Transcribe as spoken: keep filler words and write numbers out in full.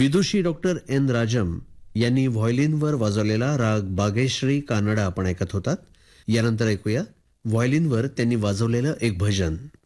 विदुषी doctor N राजम यांनी व्हायोलिनवर वाजवलेला राग बागेश्री कानडा आपण ऐकत होतात. यानंतर ऐकूया व्हायोलिनवर त्यांनी वाजवलेलं एक भजन.